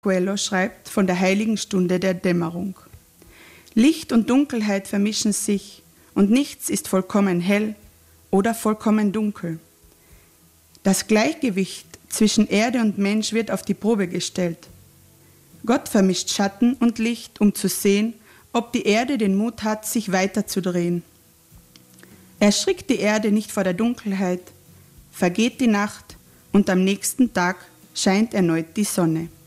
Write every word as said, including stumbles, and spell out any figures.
Coelho schreibt von der heiligen Stunde der Dämmerung. Licht und Dunkelheit vermischen sich und nichts ist vollkommen hell oder vollkommen dunkel. Das Gleichgewicht zwischen Erde und Mensch wird auf die Probe gestellt. Gott vermischt Schatten und Licht, um zu sehen, ob die Erde den Mut hat, sich weiterzudrehen. Erschrickt die Erde nicht vor der Dunkelheit, vergeht die Nacht und am nächsten Tag scheint erneut die Sonne.